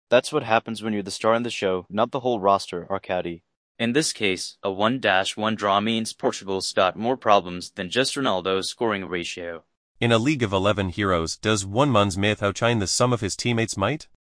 That's what happens when you're the star in the show, not the whole roster, Arkady. In this case, a 1-1 draw means Portugal's got more problems than just Ronaldo's scoring ratio. In a league of 11 heroes, does one man's myth outshine the sum of his teammates' might?